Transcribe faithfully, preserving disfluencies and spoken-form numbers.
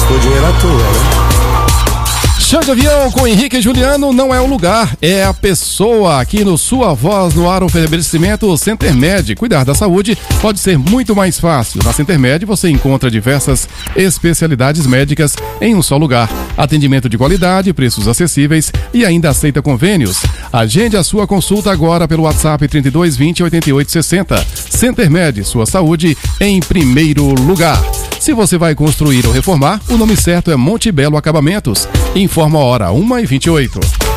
gastou dinheiro à toa, né? Chão de avião com Henrique e Juliano não é o lugar, é a pessoa. Aqui no Sua Voz no Ar, oferecimento Centermed. Cuidar da saúde pode ser muito mais fácil. Na Centermed você encontra diversas especialidades médicas em um só lugar. Atendimento de qualidade, preços acessíveis e ainda aceita convênios. Agende a sua consulta agora pelo WhatsApp trinta e dois, vinte, oitenta e oito, sessenta. Centermed, sua saúde em primeiro lugar. Se você vai construir ou reformar, o nome certo é Monte Belo Acabamentos. Informa a hora uma e vinte e oito.